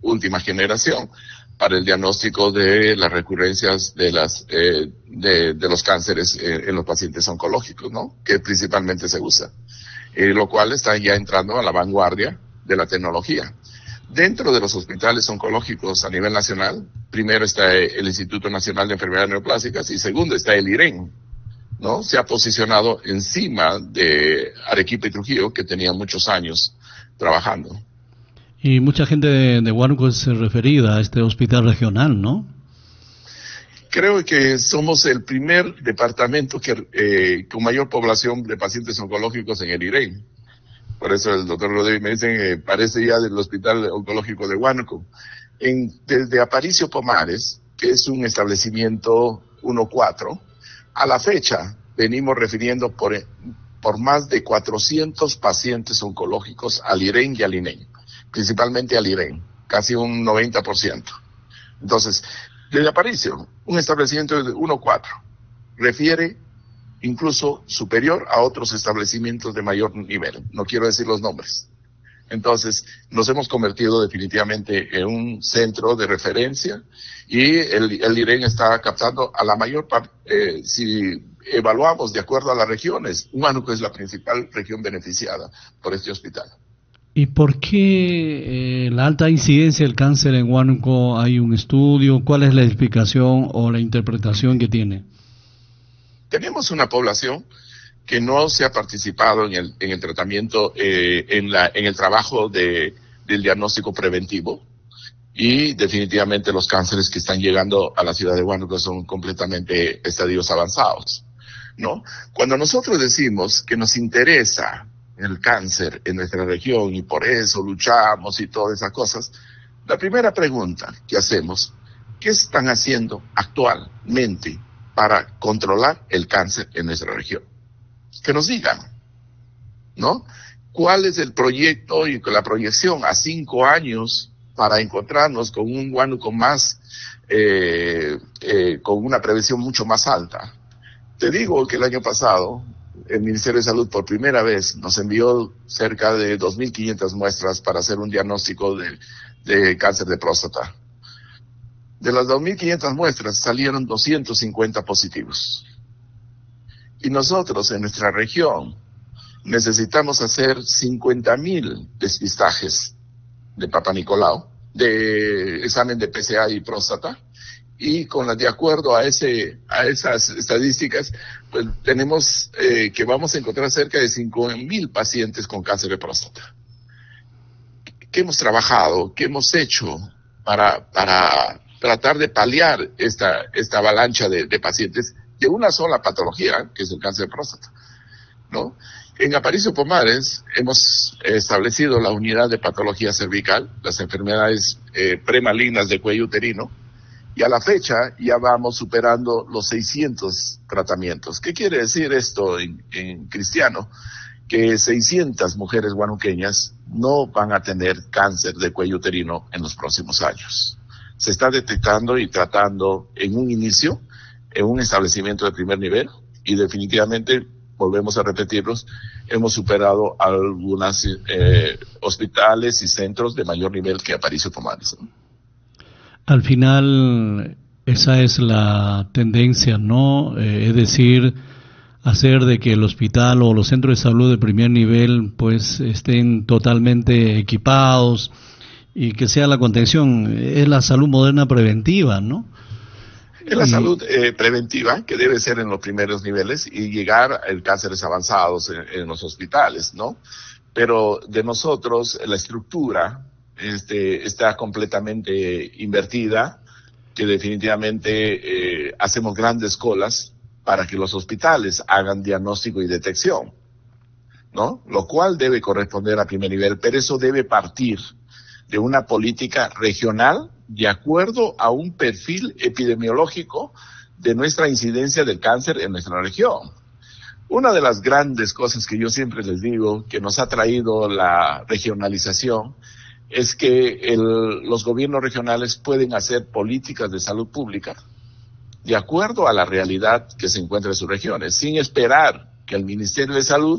última generación para el diagnóstico de las recurrencias de los cánceres en los pacientes oncológicos, ¿no? Que principalmente se usa, lo cual está ya entrando a la vanguardia de la tecnología. Dentro de los hospitales oncológicos a nivel nacional, primero está el Instituto Nacional de Enfermedades Neoplásicas y segundo está el IREN, ¿no? Se ha posicionado encima de Arequipa y Trujillo, que tenían muchos años trabajando. Y mucha gente de Huánuco es referida a este hospital regional, ¿no? Creo que somos el primer departamento con mayor población de pacientes oncológicos en el IREN. Por eso el doctor Rodríguez me dice, parece ya del Hospital Oncológico de Huánuco. Desde Aparicio Pomares, que es un establecimiento 1-4, a la fecha venimos refiriendo por más de 400 pacientes oncológicos al IREN y al INEM, principalmente al IREN, casi un 90%. Entonces, desde Aparicio, un establecimiento de 1-4, refiere incluso superior a otros establecimientos de mayor nivel, no quiero decir los nombres. Entonces, nos hemos convertido definitivamente en un centro de referencia y el IREN está captando a la mayor parte, si evaluamos de acuerdo a las regiones, Huánuco es la principal región beneficiada por este hospital. ¿Y por qué la alta incidencia del cáncer en Huánuco? ¿Hay un estudio? ¿Cuál es la explicación o la interpretación que tiene? Tenemos una población que no se ha participado en el tratamiento, en el trabajo del diagnóstico preventivo, y definitivamente los cánceres que están llegando a la ciudad de Huánuco son completamente estadios avanzados, ¿no? Cuando nosotros decimos que nos interesa el cáncer en nuestra región y por eso luchamos y todas esas cosas, la primera pregunta que hacemos, ¿qué están haciendo actualmente para controlar el cáncer en nuestra región? Que nos digan, ¿no? ¿Cuál es el proyecto y la proyección a 5 años para encontrarnos con un Huánuco más, con una prevención mucho más alta? Te digo que el año pasado, el Ministerio de Salud por primera vez nos envió cerca de 2.500 muestras para hacer un diagnóstico de cáncer de próstata. De las 2.500 muestras salieron 250 positivos. Y nosotros en nuestra región necesitamos hacer 50.000 despistajes de Papa Nicolau, de examen de PSA y próstata, y de acuerdo a esas estadísticas, pues tenemos que vamos a encontrar cerca de 5.000 pacientes con cáncer de próstata. ¿Qué hemos trabajado? ¿Qué hemos hecho para tratar de paliar esta avalancha de pacientes de una sola patología, que es el cáncer de próstata, ¿no? En Aparicio Pomares hemos establecido la unidad de patología cervical, las enfermedades premalignas de cuello uterino, y a la fecha ya vamos superando los 600 tratamientos. ¿Qué quiere decir esto en cristiano? Que 600 mujeres huanuqueñas no van a tener cáncer de cuello uterino en los próximos años. Se está detectando y tratando en un inicio, en un establecimiento de primer nivel, y definitivamente, volvemos a repetirlos, hemos superado algunos hospitales y centros de mayor nivel que Aparicio Pomares, ¿no? Al final, esa es la tendencia, ¿no? Es decir, hacer de que el hospital o los centros de salud de primer nivel pues estén totalmente equipados y que sea la contención. Es la salud moderna preventiva, ¿no? Es la salud preventiva que debe ser en los primeros niveles y llegar a cánceres avanzados en los hospitales, ¿no? Pero de nosotros la estructura está completamente invertida, que definitivamente hacemos grandes colas para que los hospitales hagan diagnóstico y detección, ¿no? Lo cual debe corresponder a primer nivel, pero eso debe partir de una política regional de acuerdo a un perfil epidemiológico de nuestra incidencia del cáncer en nuestra región. Una de las grandes cosas que yo siempre les digo que nos ha traído la regionalización es que los gobiernos regionales pueden hacer políticas de salud pública de acuerdo a la realidad que se encuentra en sus regiones, sin esperar que el Ministerio de Salud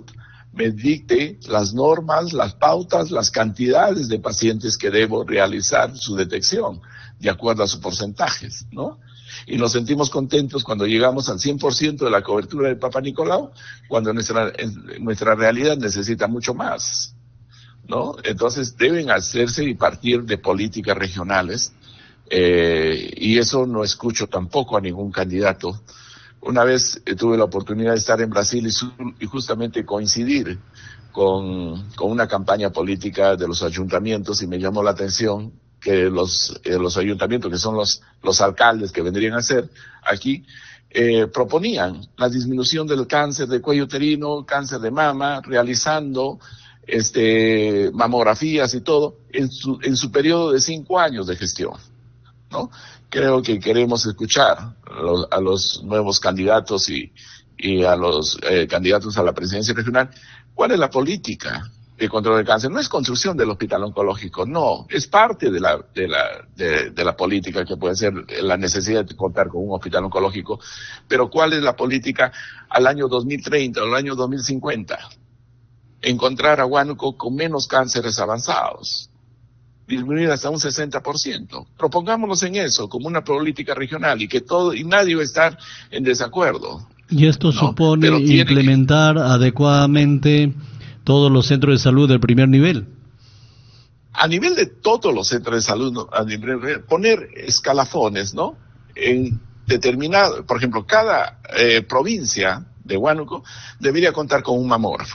me dicte las normas, las pautas, las cantidades de pacientes que debo realizar su detección, de acuerdo a sus porcentajes, ¿no? Y nos sentimos contentos cuando llegamos al 100% de la cobertura del Papa Nicolau, cuando nuestra realidad necesita mucho más, ¿no? Entonces deben hacerse y partir de políticas regionales, y eso no escucho tampoco a ningún candidato. Una vez tuve la oportunidad de estar en Brasil y justamente coincidir con una campaña política de los ayuntamientos, y me llamó la atención que los ayuntamientos, que son los alcaldes que vendrían a ser aquí, proponían la disminución del cáncer de cuello uterino, cáncer de mama, realizando mamografías y todo en su periodo de 5 años de gestión, ¿no? Creo que queremos escuchar a los nuevos candidatos y a los candidatos a la presidencia regional. ¿Cuál es la política de control del cáncer? No es construcción del hospital oncológico, no, es parte de la política, que puede ser la necesidad de contar con un hospital oncológico, pero ¿cuál es la política al año 2030 o al año 2050? Encontrar a Huánuco con menos cánceres avanzados, disminuir hasta un 60%. Propongámonos en eso como una política regional, y nadie va a estar en desacuerdo. Y esto, ¿no?, supone implementar adecuadamente todos los centros de salud del primer nivel. A nivel de todos los centros de salud, ¿no?, poner escalafones, ¿no? En determinado, por ejemplo, cada provincia de Huánuco debería contar con un mamógrafo.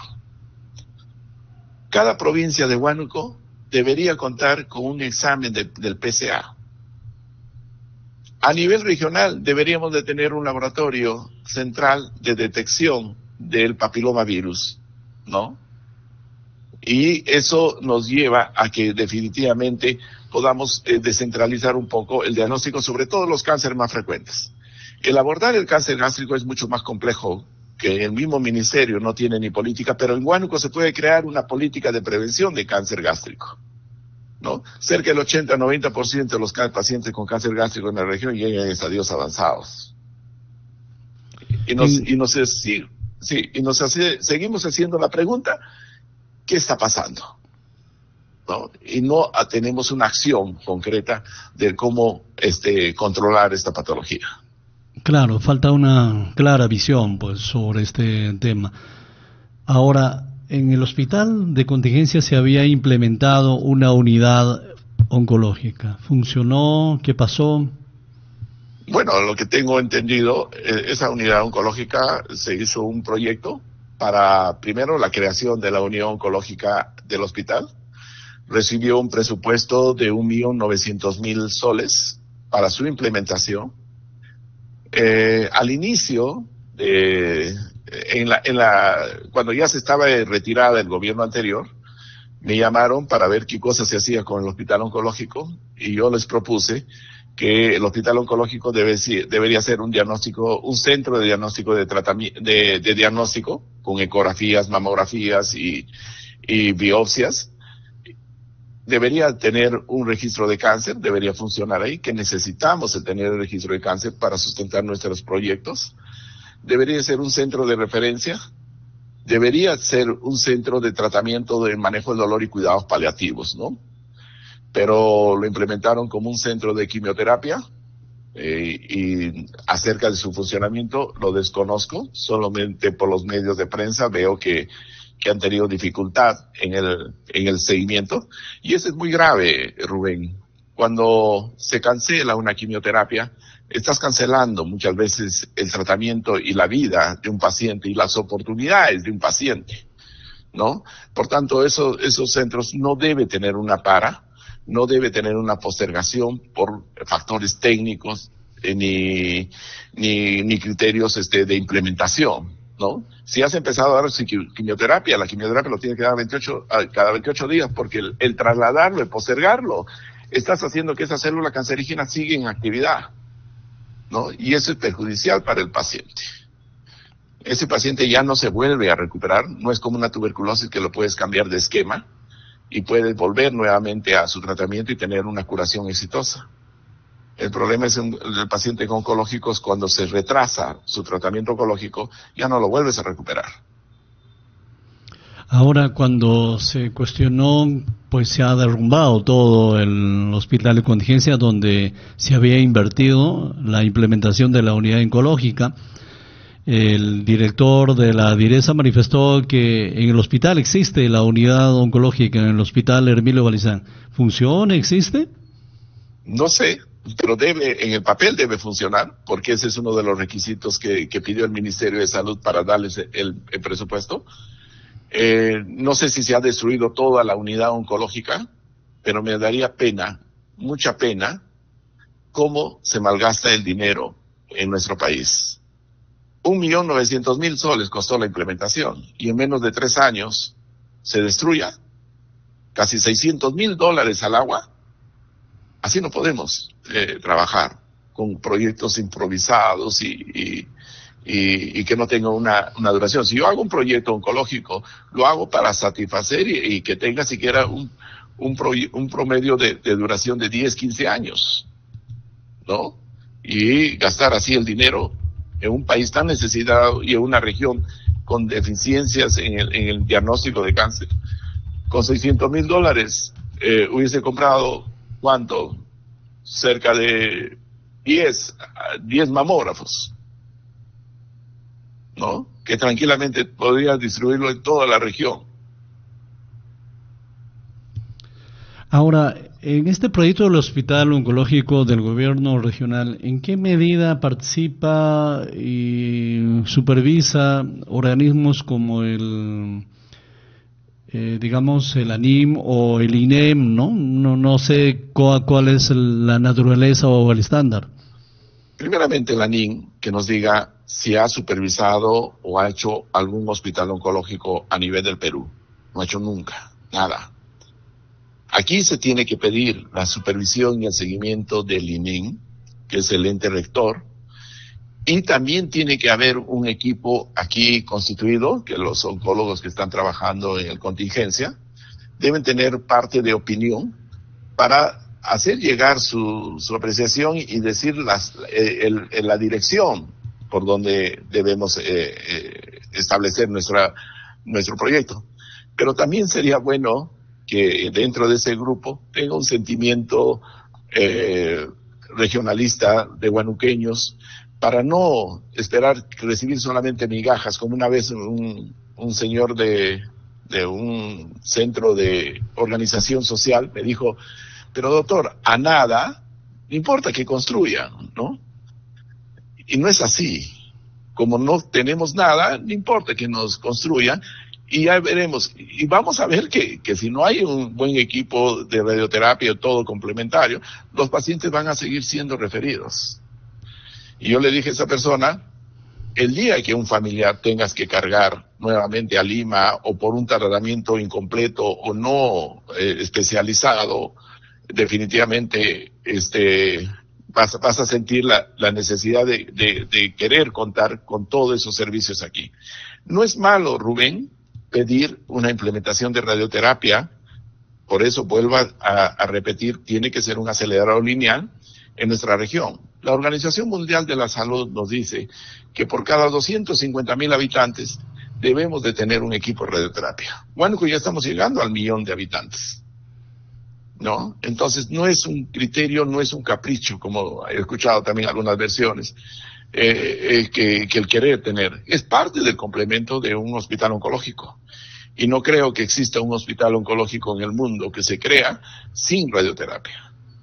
Cada provincia de Huánuco debería contar con un examen del PSA. A nivel regional deberíamos de tener un laboratorio central de detección del papilomavirus, ¿no? Y eso nos lleva a que definitivamente podamos descentralizar un poco el diagnóstico, sobre todo los cánceres más frecuentes. El abordar el cáncer gástrico es mucho más complejo, que el mismo ministerio no tiene ni política, pero en Huánuco se puede crear una política de prevención de cáncer gástrico, ¿no? Cerca del 80-90% de los pacientes con cáncer gástrico en la región llegan a estadios avanzados. Seguimos haciendo la pregunta, ¿qué está pasando?, ¿no? Y no tenemos una acción concreta de cómo controlar esta patología. Claro, falta una clara visión, pues, sobre este tema. Ahora, en el hospital de contingencia se había implementado una unidad oncológica. ¿Funcionó? ¿Qué pasó? Bueno, lo que tengo entendido, esa unidad oncológica se hizo un proyecto para, primero, la creación de la unidad oncológica del hospital. Recibió un presupuesto de 1.900.000 soles para su implementación. Al inicio, cuando ya se estaba retirada el gobierno anterior, me llamaron para ver qué cosa se hacía con el hospital oncológico, y yo les propuse que el hospital oncológico debería ser un centro de diagnóstico de diagnóstico, con ecografías, mamografías y biopsias. Debería tener un registro de cáncer, debería funcionar ahí, que necesitamos tener el registro de cáncer para sustentar nuestros proyectos. Debería ser un centro de referencia, debería ser un centro de tratamiento de manejo del dolor y cuidados paliativos, ¿no? Pero lo implementaron como un centro de quimioterapia, y acerca de su funcionamiento lo desconozco, solamente por los medios de prensa veo que han tenido dificultad en el seguimiento, y eso es muy grave, Rubén. Cuando se cancela una quimioterapia, estás cancelando muchas veces el tratamiento y la vida de un paciente y las oportunidades de un paciente, ¿no? Por tanto, esos centros no deben tener no debe tener una postergación por factores técnicos, ni criterios de implementación, ¿no? Si has empezado a dar quimioterapia, la quimioterapia lo tiene que dar cada 28 días, porque el trasladarlo, el postergarlo, estás haciendo que esa célula cancerígena siga en actividad, ¿no? Y eso es perjudicial para el paciente. Ese paciente ya no se vuelve a recuperar, no es como una tuberculosis que lo puedes cambiar de esquema y puedes volver nuevamente a su tratamiento y tener una curación exitosa. El problema es el paciente oncológico, es cuando se retrasa su tratamiento oncológico, ya no lo vuelves a recuperar. Ahora, cuando se cuestionó, pues se ha derrumbado todo el hospital de contingencia donde se había invertido la implementación de la unidad oncológica. El director de la DIRESA manifestó que en el hospital existe la unidad oncológica, en el hospital Hermilio Balizán. ¿Funciona? ¿Existe? No sé, pero en el papel debe funcionar, porque ese es uno de los requisitos que pidió el Ministerio de Salud para darles el presupuesto. No sé si se ha destruido toda la unidad oncológica, pero me daría pena, mucha pena, cómo se malgasta el dinero en nuestro país. 1.900.000 soles costó la implementación y en menos de 3 años se destruya. Casi $600.000 al agua. Así no podemos trabajar con proyectos improvisados y que no tenga una duración. Si yo hago un proyecto oncológico, lo hago para satisfacer y que tenga siquiera un promedio de duración de 10, 15 años, ¿no? Y gastar así el dinero en un país tan necesitado y en una región con deficiencias en el diagnóstico de cáncer. Con $600.000 hubiese comprado, ¿cuánto? Cerca de 10 mamógrafos, ¿no? Que tranquilamente podría distribuirlo en toda la región. Ahora, en este proyecto del Hospital Oncológico del Gobierno Regional, ¿en qué medida participa y supervisa organismos como digamos, el ANIM o el INEM, ¿no? No sé cuál es la naturaleza o el estándar. Primeramente el ANIM, que nos diga si ha supervisado o ha hecho algún hospital oncológico a nivel del Perú. No ha hecho nunca, nada. Aquí se tiene que pedir la supervisión y el seguimiento del INEM, que es el ente rector, y también tiene que haber un equipo aquí constituido, que los oncólogos que están trabajando en el contingencia deben tener parte de opinión para hacer llegar su apreciación y decir la dirección por donde debemos establecer nuestro proyecto. Pero también sería bueno que dentro de ese grupo tenga un sentimiento regionalista de huanuqueños, para no esperar recibir solamente migajas, como una vez un señor de un centro de organización social me dijo: pero doctor, a nada, no importa que construyan, ¿no? Y no es así. Como no tenemos nada, no importa que nos construyan, y ya veremos. Y vamos a ver que si no hay un buen equipo de radioterapia o todo complementario, los pacientes van a seguir siendo referidos. Y yo le dije a esa persona: el día que un familiar tengas que cargar nuevamente a Lima o por un tratamiento incompleto o no especializado, definitivamente vas a sentir la necesidad de querer contar con todos esos servicios aquí. No es malo, Rubén, pedir una implementación de radioterapia. Por eso vuelvo a repetir, tiene que ser un acelerador lineal en nuestra región. La Organización Mundial de la Salud nos dice que por cada 250.000 habitantes debemos de tener un equipo de radioterapia. Bueno, ya estamos llegando al 1.000.000 de habitantes, ¿no? Entonces no es un criterio, no es un capricho, como he escuchado también algunas versiones, que el querer tener. Es parte del complemento de un hospital oncológico. Y no creo que exista un hospital oncológico en el mundo que se crea sin radioterapia.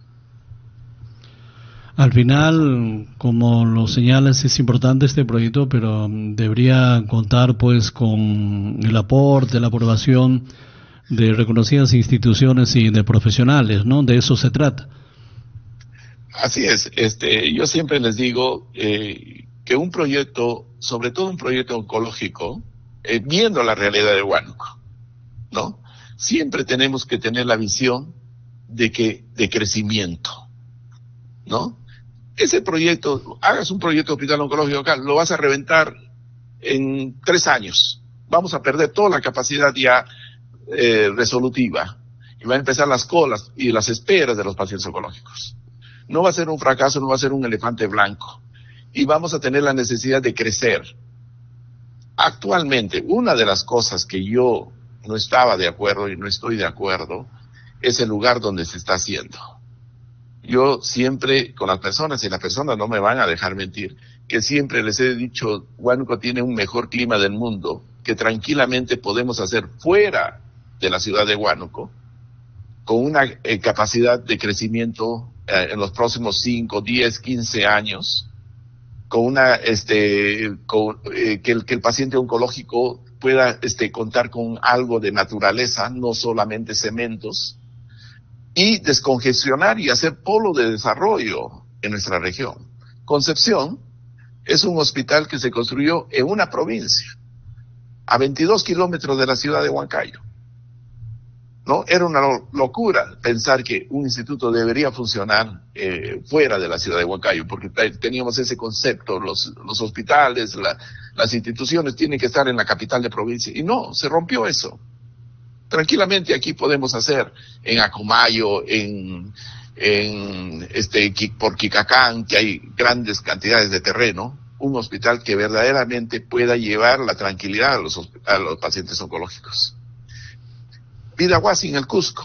Al final, como lo señalas, es importante este proyecto, pero debería contar pues con el aporte, la aprobación de reconocidas instituciones y de profesionales, ¿no? De eso se trata. Así es. Yo siempre les digo que un proyecto, sobre todo un proyecto oncológico, viendo la realidad de Huánuco, ¿no? Siempre tenemos que tener la visión de crecimiento, ¿no? Ese proyecto, hagas un proyecto de hospital oncológico local, lo vas a reventar en 3 años. Vamos a perder toda la capacidad ya resolutiva. Y van a empezar las colas y las esperas de los pacientes oncológicos. No va a ser un fracaso, no va a ser un elefante blanco. Y vamos a tener la necesidad de crecer. Actualmente, una de las cosas que yo no estaba de acuerdo y no estoy de acuerdo es el lugar donde se está haciendo. Yo siempre, con las personas, y las personas no me van a dejar mentir, que siempre les he dicho, Huánuco tiene un mejor clima del mundo, que tranquilamente podemos hacer fuera de la ciudad de Huánuco, con una capacidad de crecimiento en los próximos 5, 10, 15 años, con una que el paciente oncológico pueda contar con algo de naturaleza, no solamente cementos, y descongestionar y hacer polo de desarrollo en nuestra región. Concepción es un hospital que se construyó en una provincia, a 22 kilómetros de la ciudad de Huancayo. ¿No? Era una locura pensar que un instituto debería funcionar fuera de la ciudad de Huancayo, porque teníamos ese concepto, los hospitales, las instituciones tienen que estar en la capital de provincia, y no, se rompió eso. Tranquilamente aquí podemos hacer en Acomayo, por Quicacán, que hay grandes cantidades de terreno, un hospital que verdaderamente pueda llevar la tranquilidad a los pacientes oncológicos. Vidahuasi, en el Cusco,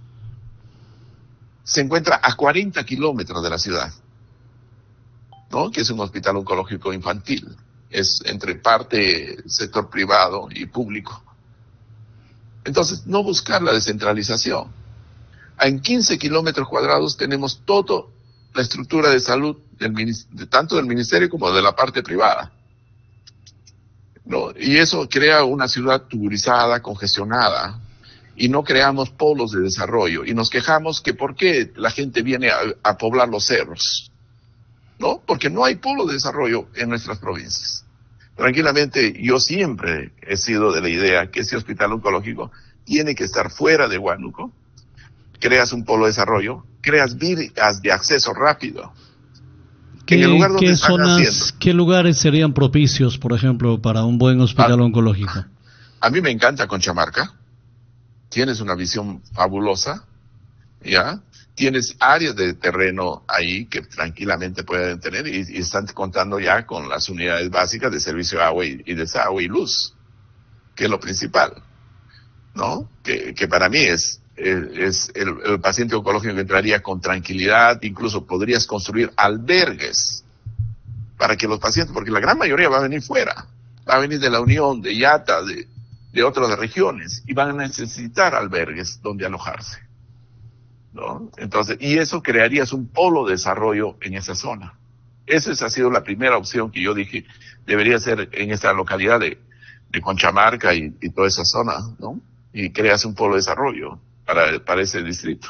se encuentra a 40 kilómetros de la ciudad, ¿no? Que es un hospital oncológico infantil, es entre parte sector privado y público. Entonces, no buscar la descentralización. En 15 kilómetros cuadrados tenemos toda la estructura de salud tanto del ministerio como de la parte privada, ¿no? Y eso crea una ciudad tuburizada, congestionada, y no creamos polos de desarrollo, y nos quejamos que por qué la gente viene a poblar los cerros, ¿no? Porque no hay polo de desarrollo en nuestras provincias. Tranquilamente, yo siempre he sido de la idea que ese hospital oncológico tiene que estar fuera de Huánuco. Creas un polo de desarrollo, creas vías de acceso rápido. En el lugar donde están haciendo. ¿Qué lugares serían propicios, por ejemplo, para un buen hospital oncológico? A mí me encanta Conchamarca. Tienes una visión fabulosa, ¿ya? Tienes áreas de terreno ahí que tranquilamente pueden tener y están contando ya con las unidades básicas de servicio de agua y desagüe y luz, que es lo principal, ¿no? Que para mí es el paciente oncológico que entraría con tranquilidad, incluso podrías construir albergues para que los pacientes, porque la gran mayoría va a venir fuera, va a venir de la Unión, de Yata, de otras regiones, y van a necesitar albergues donde alojarse, ¿no? Entonces, y eso crearías un polo de desarrollo en esa zona. Esa ha sido la primera opción que yo dije debería ser en esta localidad de Conchamarca y toda esa zona, ¿no? Y creas un polo de desarrollo para ese distrito.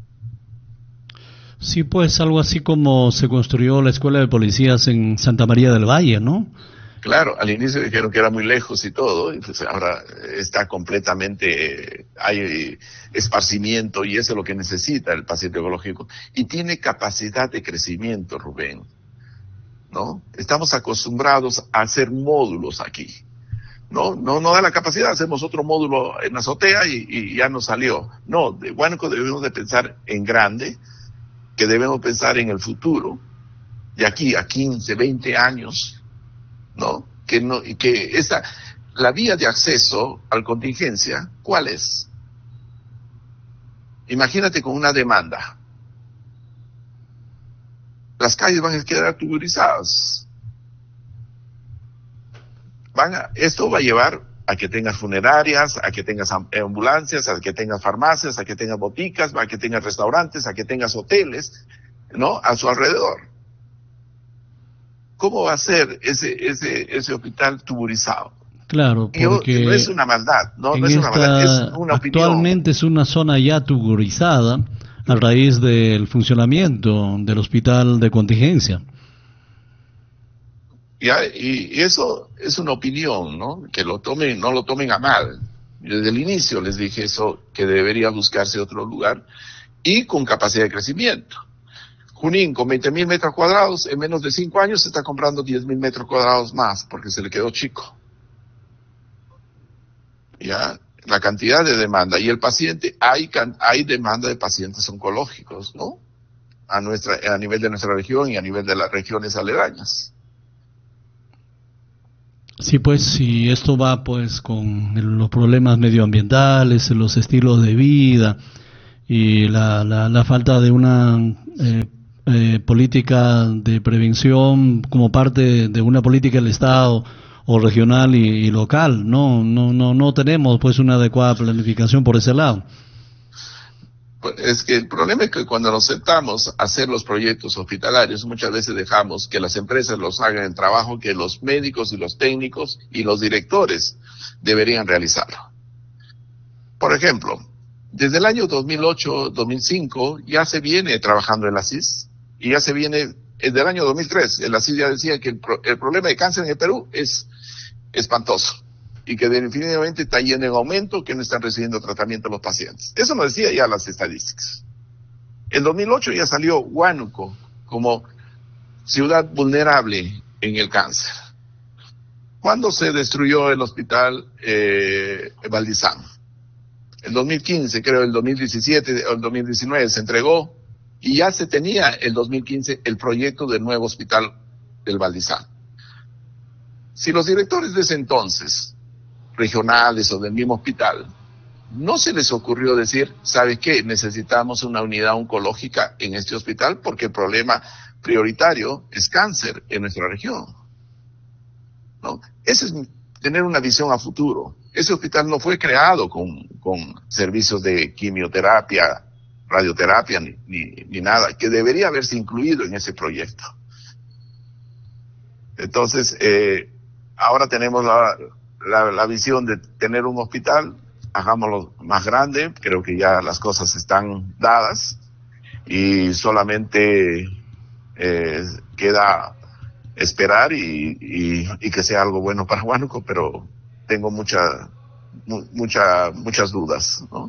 Sí, pues algo así como se construyó la escuela de policías en Santa María del Valle, ¿no? Claro, al inicio dijeron que era muy lejos y todo, y pues ahora está completamente, hay esparcimiento, y eso es lo que necesita el paciente oncológico. Y tiene capacidad de crecimiento, Rubén, ¿no? Estamos acostumbrados a hacer módulos aquí. No da la capacidad, hacemos otro módulo en la azotea y ya nos salió. No, de Huánuco debemos de pensar en grande, que debemos pensar en el futuro, de aquí a 15, 20 años, ¿no? La vía de acceso a la contingencia, ¿cuál es? Imagínate con una demanda. Las calles van a quedar tuburizadas. Esto va a llevar a que tengas funerarias, a que tengas ambulancias, a que tengas farmacias, a que tengas boticas, a que tengas restaurantes, a que tengas hoteles, ¿no? A su alrededor. ¿Cómo va a ser ese hospital tuburizado? Claro, porque no es una maldad, no es una maldad, es una opinión. Actualmente es una zona ya tuburizada a raíz del funcionamiento del hospital de contingencia. Y eso es una opinión, ¿no? Que no lo tomen a mal. Desde el inicio les dije eso, que debería buscarse otro lugar y con capacidad de crecimiento. Junín, con 20.000 metros cuadrados, en menos de 5 años se está comprando 10.000 metros cuadrados más, porque se le quedó chico. Ya, la cantidad de demanda. Y el paciente, hay demanda de pacientes oncológicos, ¿no? A nivel de nuestra región y a nivel de las regiones aledañas. Sí, pues, si esto va pues con los problemas medioambientales, los estilos de vida y la falta de una política de prevención como parte de una política del Estado o regional y local, no tenemos pues una adecuada planificación por ese lado. Es que el problema es que cuando nos sentamos a hacer los proyectos hospitalarios, muchas veces dejamos que las empresas los hagan el trabajo que los médicos y los técnicos y los directores deberían realizarlo. Por ejemplo, desde el año 2008-2005 ya se viene trabajando en la CIS y ya se viene, desde el año 2003, en la CIS ya decía que el problema de cáncer en el Perú es espantoso y que definitivamente está yendo en aumento, que no están recibiendo tratamiento los pacientes. Eso nos decía ya las estadísticas. En 2008 ya salió Huánuco como ciudad vulnerable en el cáncer. ¿Cuándo se destruyó el hospital Valdizán? En 2015, creo, el 2017 o el 2019 se entregó y ya se tenía el 2015 el proyecto del nuevo hospital del Valdizán. Si los directores de ese entonces, regionales o del mismo hospital, no se les ocurrió decir, ¿sabe qué? Necesitamos una unidad oncológica en este hospital porque el problema prioritario es cáncer en nuestra región, ¿no? Ese es tener una visión a futuro. Ese hospital no fue creado con servicios de quimioterapia, radioterapia, ni nada, que debería haberse incluido en ese proyecto. Entonces, ahora tenemos la visión de tener un hospital, hagámoslo más grande, creo que ya las cosas están dadas y solamente queda esperar y que sea algo bueno para Huánuco, pero tengo muchas dudas, ¿no?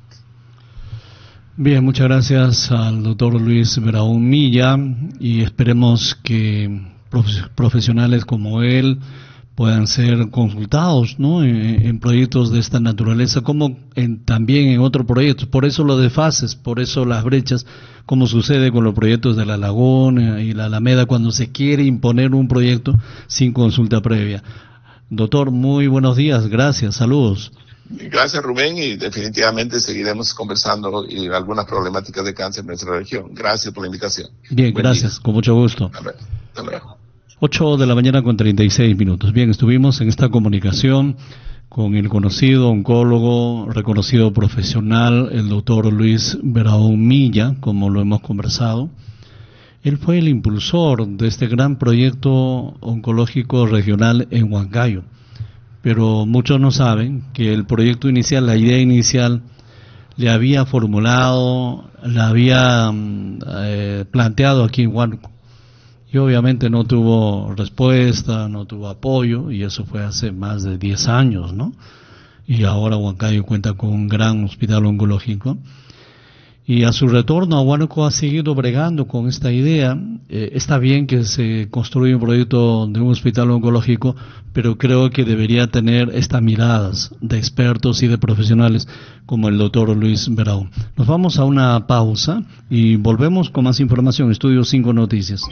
Bien, muchas gracias al doctor Luis Beraún Milla y esperemos que profesionales como él puedan ser consultados, ¿no? En proyectos de esta naturaleza, como también en otros proyectos. Por eso los desfases, por eso las brechas, como sucede con los proyectos de la Laguna y la Alameda, cuando se quiere imponer un proyecto sin consulta previa. Doctor, muy buenos días, gracias, saludos. Gracias, Rubén, y definitivamente seguiremos conversando y algunas problemáticas de cáncer en nuestra región. Gracias por la invitación. Bien, gracias, con mucho gusto. Hasta luego. 8 de la mañana con 36 minutos. Bien, estuvimos en esta comunicación con el conocido oncólogo, reconocido profesional, el doctor Luis Beraún Milla, como lo hemos conversado. Él fue el impulsor de este gran proyecto oncológico regional en Huancayo. Pero muchos no saben que el proyecto inicial, la idea inicial, le había formulado, la había planteado aquí en Huánuco. Y obviamente no tuvo respuesta, no tuvo apoyo, y eso fue hace más de 10 años, ¿no? Y ahora Huancayo cuenta con un gran hospital oncológico. Y a su retorno a Huánuco ha seguido bregando con esta idea. Está bien que se construya un proyecto de un hospital oncológico, pero creo que debería tener estas miradas de expertos y de profesionales como el doctor Luis Beraún. Nos vamos a una pausa y volvemos con más información. Estudio 5 Noticias.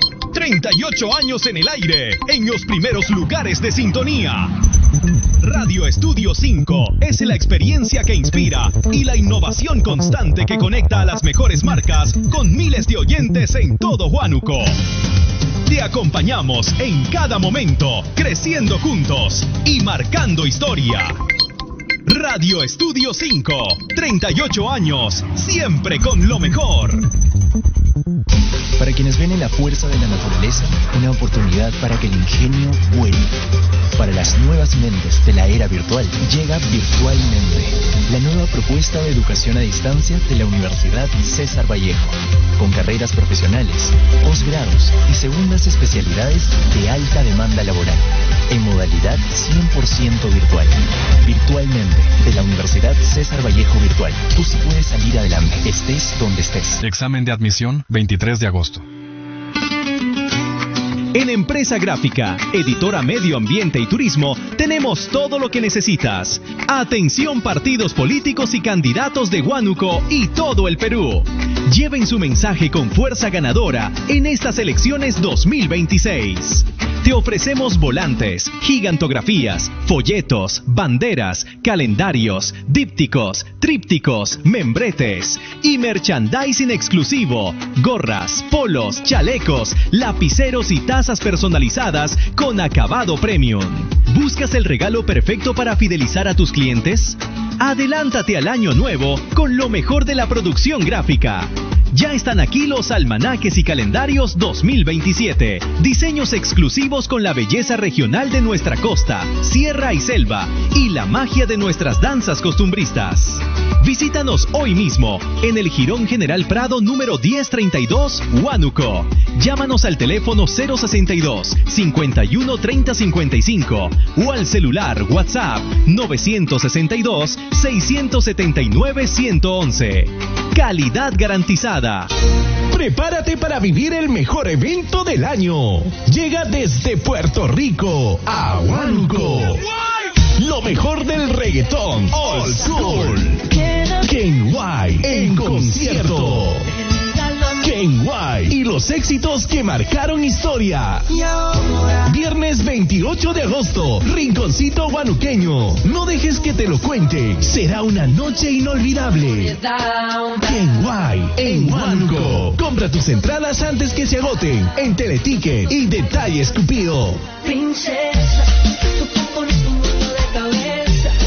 38 años en el aire, en los primeros lugares de sintonía. Radio Estudio 5 es la experiencia que inspira y la innovación constante que conecta a las mejores marcas con miles de oyentes en todo Huánuco. Te acompañamos en cada momento, creciendo juntos y marcando historia. Radio Estudio 5, 38 años, siempre con lo mejor. Para quienes ven en la fuerza de la naturaleza una oportunidad para que el ingenio vuele. Para las nuevas mentes de la era virtual, llega Virtualmente, la nueva propuesta de educación a distancia de la Universidad César Vallejo, con carreras profesionales, posgrados y segundas especialidades de alta demanda laboral, en modalidad 100% virtual. Virtualmente, de la Universidad César Vallejo Virtual. Tú sí puedes salir adelante, estés donde estés. Examen de admisión, 23 de agosto. En Empresa Gráfica, editora Medio Ambiente y Turismo, tenemos todo lo que necesitas. Atención partidos políticos y candidatos de Huánuco y todo el Perú. Lleven su mensaje con fuerza ganadora en estas elecciones 2026. Te ofrecemos volantes, gigantografías, folletos, banderas, calendarios, dípticos, trípticos, membretes y merchandising exclusivo, gorras, polos, chalecos, lapiceros y tazas personalizadas con acabado premium. ¿Buscas el regalo perfecto para fidelizar a tus clientes? Adelántate al año nuevo con lo mejor de la producción gráfica. Ya están aquí los almanaques y calendarios 2027. Diseños exclusivos con la belleza regional de nuestra costa, sierra y selva y la magia de nuestras danzas costumbristas. Visítanos hoy mismo en el Jirón General Prado número 1032, Huánuco. Llámanos al teléfono 062 51 30 55 o al celular WhatsApp 962 679 111. Calidad garantizada. Prepárate para vivir el mejor evento del año. Llega desde Puerto Rico a Huánuco. Lo mejor del reggaetón old school. Ken White en concierto. Ken White y los éxitos que marcaron historia. Viernes 28 de agosto, Rinconcito Huanuqueño. No dejes que te lo cuente. Será una noche inolvidable. Ken White en Huánuco. Compra tus entradas antes que se agoten en Teleticket y Detalles Cupido. Princesa, tú pones un mundo de cabeza.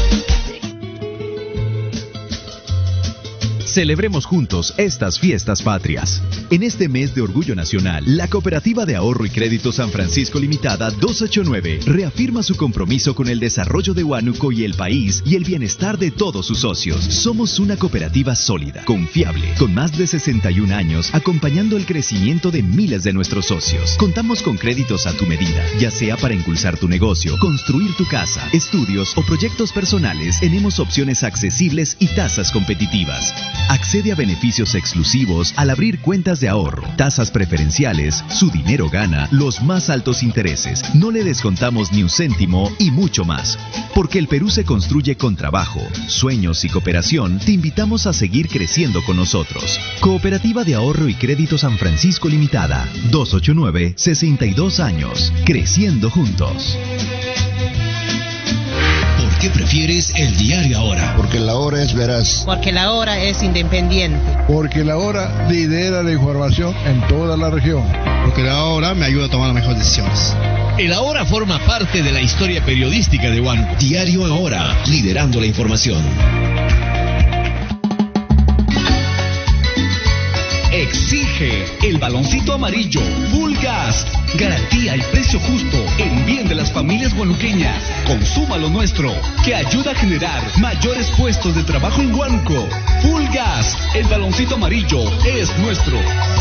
Celebremos juntos estas fiestas patrias. En este mes de Orgullo Nacional, la Cooperativa de Ahorro y Crédito San Francisco Limitada 289 reafirma su compromiso con el desarrollo de Huánuco y el país y el bienestar de todos sus socios. Somos una cooperativa sólida, confiable, con más de 61 años, acompañando el crecimiento de miles de nuestros socios. Contamos con créditos a tu medida, ya sea para impulsar tu negocio, construir tu casa, estudios o proyectos personales. Tenemos opciones accesibles y tasas competitivas. Accede a beneficios exclusivos al abrir cuentas de ahorro, tasas preferenciales, su dinero gana, los más altos intereses, no le descontamos ni un céntimo y mucho más. Porque el Perú se construye con trabajo, sueños y cooperación, te invitamos a seguir creciendo con nosotros. Cooperativa de Ahorro y Crédito San Francisco Limitada, 289, 62 años, creciendo juntos. ¿Por qué prefieres el diario Ahora? Porque la Hora es veraz. Porque la Hora es independiente. Porque la Hora lidera la información en toda la región. Porque la Hora me ayuda a tomar las mejores decisiones. El Ahora forma parte de la historia periodística de Huánuco. Diario Ahora, liderando la información. Exige el baloncito amarillo Full Gas. Garantía y precio justo en bien de las familias huanuqueñas. Consuma lo nuestro, que ayuda a generar mayores puestos de trabajo en Huánuco. Full Gas, el baloncito amarillo es nuestro.